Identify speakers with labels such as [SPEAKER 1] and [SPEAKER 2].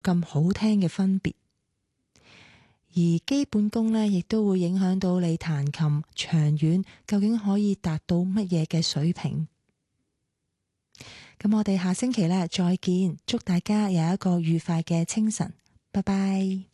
[SPEAKER 1] 咁好聽嘅分別。而基本功呢，亦都會影響到你彈琴長遠究竟可以達到乜嘢嘅水平。咁我哋下星期呢再見，祝大家有一個愉快嘅清晨，拜拜。